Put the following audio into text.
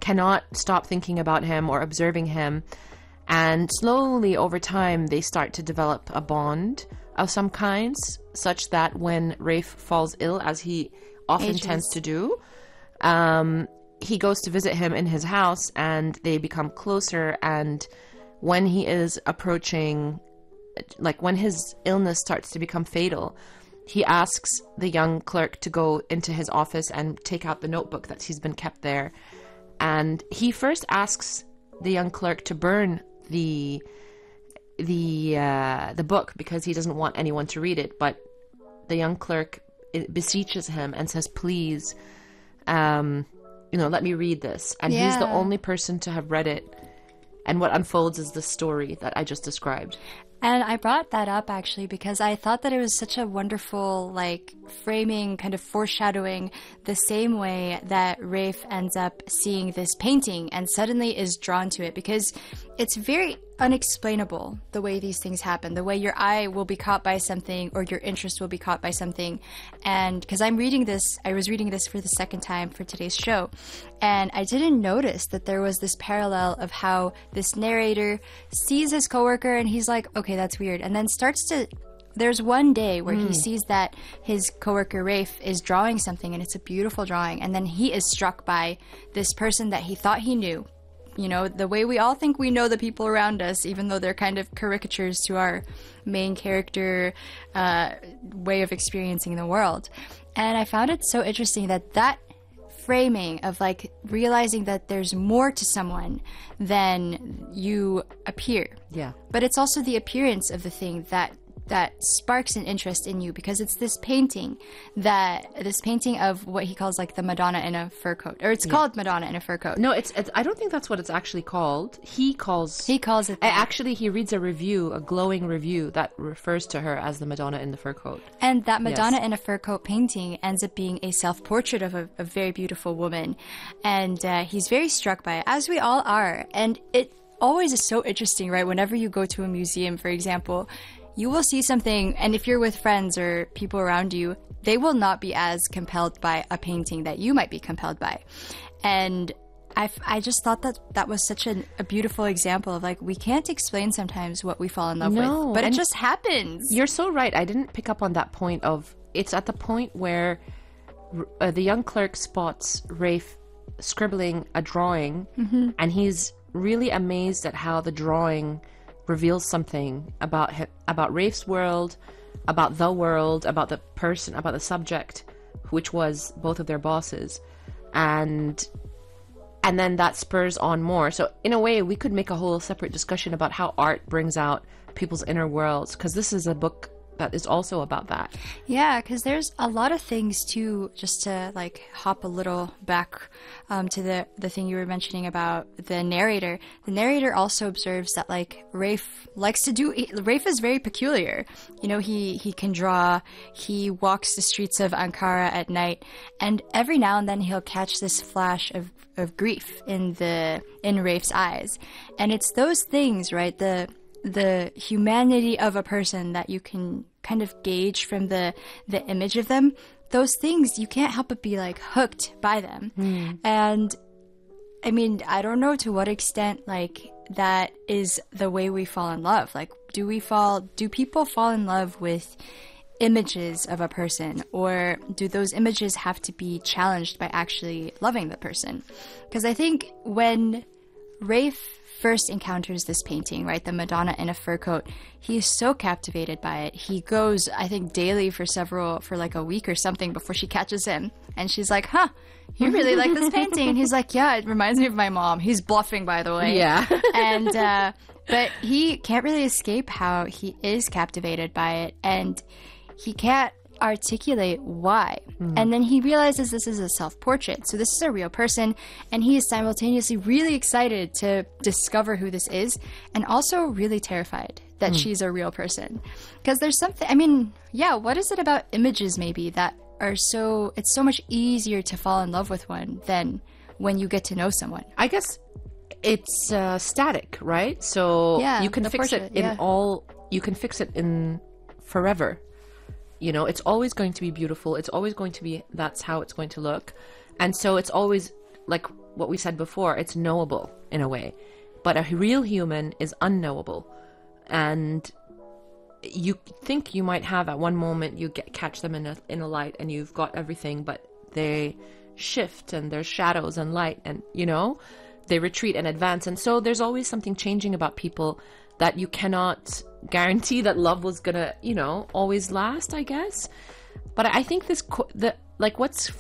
cannot stop thinking about him or observing him. And slowly over time, they start to develop a bond of some kinds, such that when Rafe falls ill, as he often tends to do, he goes to visit him in his house and they become closer. And when he is approaching, like when his illness starts to become fatal, he asks the young clerk to go into his office and take out the notebook that he's been kept there. And he first asks the young clerk to burn the book because he doesn't want anyone to read it. But the young clerk beseeches him and says, please, let me read this. And he's the only person to have read it. And what unfolds is the story that I just described. And I brought that up actually because I thought that it was such a wonderful, like, framing, kind of foreshadowing the same way that Rafe ends up seeing this painting and suddenly is drawn to it, because it's very unexplainable the way these things happen, the way your eye will be caught by something or your interest will be caught by something. And because I was reading this for the second time for today's show, and I didn't notice that there was this parallel of how this narrator sees his coworker and he's like, okay, that's weird, and then there's one day where he sees that his coworker Rafe is drawing something and it's a beautiful drawing, and then he is struck by this person that he thought he knew. You know, the way we all think we know the people around us, even though they're kind of caricatures to our main character way of experiencing the world. And I found it so interesting that framing of, like, realizing that there's more to someone than you appear. Yeah. But it's also the appearance of the thing that sparks an interest in you, because it's this painting of what he calls, like, the Madonna in a fur coat, or it's called Madonna in a fur coat. No, it's I don't think that's what it's actually called. He calls it that. Actually, he reads a glowing review that refers to her as the Madonna in the fur coat. And that Madonna in a fur coat painting ends up being a self-portrait of a very beautiful woman, and he's very struck by it, as we all are. And it always is so interesting, right? Whenever you go to a museum, for example, you will see something, and if you're with friends or people around you, they will not be as compelled by a painting that you might be compelled by. And I just thought that was such a beautiful example of, like, we can't explain sometimes what we fall in love with, but it just happens. You're so right. I didn't pick up on that point of, it's at the point where the young clerk spots Rafe scribbling a drawing, and he's really amazed at how the drawing reveals something about Rafe's world, about the person, about the subject, which was both of their bosses, and then that spurs on more. So in a way, we could make a whole separate discussion about how art brings out people's inner worlds, because this is a book that is also about that. Yeah, because there's a lot of things too, just to, like, hop a little back to the thing you were mentioning about the narrator. The narrator also observes that, like, Rafe is very peculiar. You know, he can draw, he walks the streets of Ankara at night, and every now and then he'll catch this flash of grief in Rafe's eyes. And it's those things, right? The humanity of a person that you can kind of gauge from the image of them, those things, you can't help but be, like, hooked by them. And I mean, I don't know to what extent, like, that is the way we fall in love. Like, do people fall in love with images of a person, or do those images have to be challenged by actually loving the person? Because I think when Rafe first encounters this painting, right, the Madonna in a fur coat, he's so captivated by it. He goes, I think, daily for like a week or something before she catches him, and she's like, huh, you really like this painting? And he's like, yeah, it reminds me of my mom. He's bluffing, by the way. Yeah. And but he can't really escape how he is captivated by it, and he can't articulate why. And then he realizes this is a self-portrait, so this is a real person, and he is simultaneously really excited to discover who this is, and also really terrified that she's a real person. Because there's something, I mean, yeah, what is it about images maybe that are it's so much easier to fall in love with one than when you get to know someone? I guess it's static, right? So you can fix it in forever. You know, it's always going to be beautiful. It's always going to be, that's how it's going to look. And so it's always, like, what we said before, it's knowable in a way. But a real human is unknowable. And you think you might have at one moment, you catch them in a light and you've got everything, but they shift and there's shadows and light and, you know, they retreat and advance. And so there's always something changing about people that you cannot guarantee that love was gonna, you know, always last, I guess. But I think what's